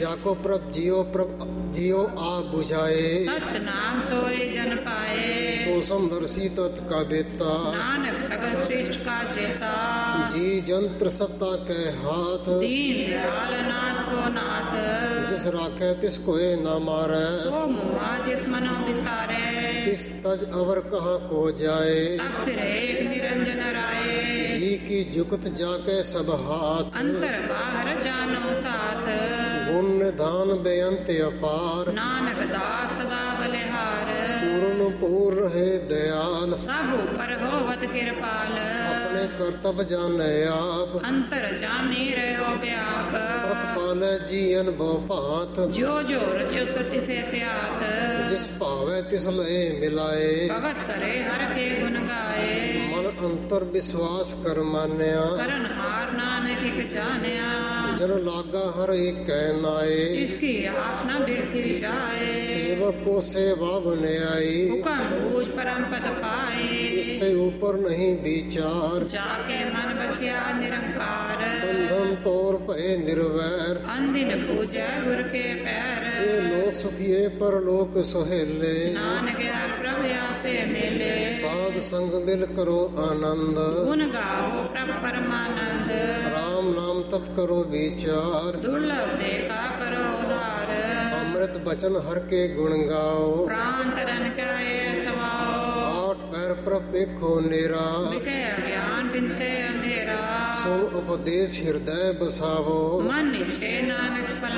जाको प्रभ जियो आप बुझाए, सच नाम सोए जन पाए। सो समदर्शी तत् का बेता, नानक सगल श्रेष्ठ का जेता। जी जंत्र सत्ता के हाथ, दीन दयाल नाथ को नाथ। जिस राखे तिस कोय न मारे, सो मुआ जिस मनो विसारे। तिस तज अवर कहाँ को जाए, सब सिर एक निरंजन राय। जी की जुगत जाके सब हाथ, अंतर बाहर जानो साथ। गुण निधान बेअंत अपार, नानक दास सदा बलिहार। पूर्ण पूर रहे दयाल, सब ऊपर होवत कृपाल। अपने कर्तव्य जाने आप, अंतर जामी रहो व्याप। पाले जी अनुभव पात, जो जो रचो सति से त्यात। जिस भावे तिस लय मिलाए, भगत करे हर के गुण गाए। मन अंतर विश्वास कर मान्या, करन हार नानक एक जान्या। जन लागा हर एक कह नाए, इसकी आस न बिरती जाए। सेवक को सेवा बने आई, हुक्म बूझ परम पद पाए। इसके ऊपर नहीं विचार, जाके मन बसिया निरंकार। बंधन तोड़ पे निर्वैर, अंदिन पूजा गुर के पैर। ये लोक सुखिए पर लोक सुहेले, नानक हर प्रभु आपे मिले। साध संग मिल करो आनंद, गुण गाओ प्रभ परमानंद। राम नाम तत् करो विचार, दुर्लभ देखा करो उधार। अमृत बचन हर के गुण गाओ, प्राण तरन क्या सवाओ। आठ पैर प्रभ देखो निरा, मिटे अज्ञान बिन से अंधेरा। सुन उपदेश हृदय बसावो, मन इच्छे नानक फल